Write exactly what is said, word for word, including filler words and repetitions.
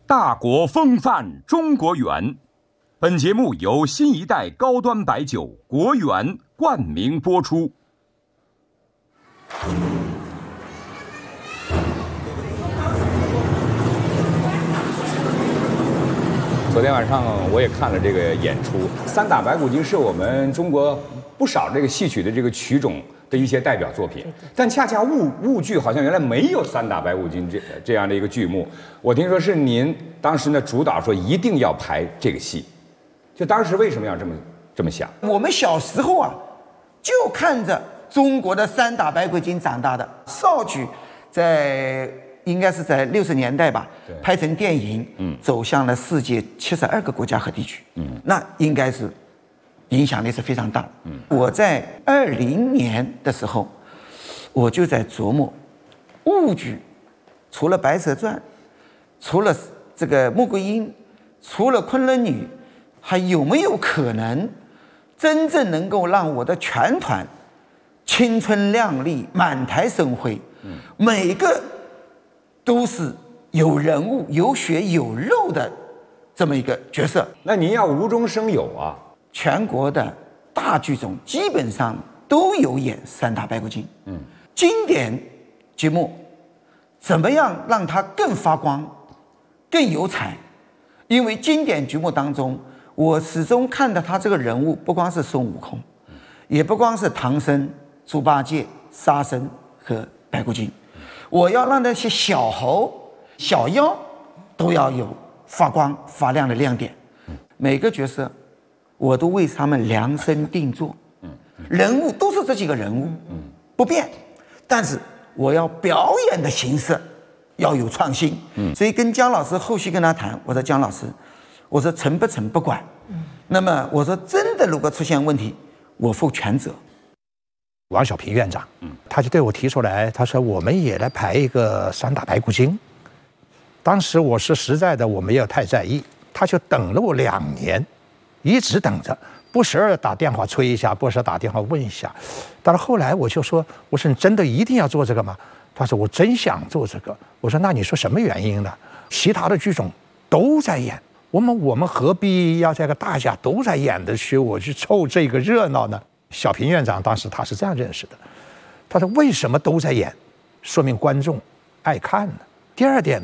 大国风范，中国远。本节目由新一代高端白酒国源冠名播出。 昨天晚上我也看了这个演出，三打白骨精是我们中国不少这个戏曲的这个曲种的一些代表作品，但恰恰豫豫剧好像原来没有三打白骨精这这样的一个剧目。我听说是您当时呢主导说一定要排这个戏，就当时为什么要这么这么想？ 我们小时候啊，就看着中国的三打白骨精长大的。绍举在应该是在六十年代吧，拍成电影，嗯，走向了世界七十二个国家和地区，嗯，那应该是影响力是非常大的。嗯，我在二零年的时候，我就在琢磨，豫剧除了《白蛇传》，除了这个《穆桂英》，除了《昆仑女》，还有没有可能真正能够让我的全团青春靓丽、满台生辉？嗯，每个都是有人物、有血有肉的这么一个角色。 那您要无中生有啊！ 全国的大剧种基本上都有演三打白骨精。嗯，经典节目怎么样让它更发光、更有彩？因为经典剧目当中，我始终看到他这个人物不光是孙悟空，也不光是唐僧、猪八戒、沙僧和白骨精。我要让那些小猴、小妖都要有发光发亮的亮点。每个角色我都为他们量身定做，人物都是这几个人物，不变，但是我要表演的形式要有创新。所以跟姜老师后续跟他谈，我说姜老师，我说成不成不管，那么我说真的如果出现问题，我负全责。 王小平院长，他就对我提出来，他说我们也来排一个三打白骨精。当时我是实在的我没有太在意，他就等了我两年，一直等着，不时而打电话催一下，不时打电话问一下。但是后来我就说，我说你真的一定要做这个吗？他说我真想做这个。我说那你说什么原因呢？其他的剧种都在演，我们我们何必要这个大家都在演的去我去凑这个热闹呢？小平院长当时他是这样认识的，他说为什么都在演，说明观众爱看呢。第二点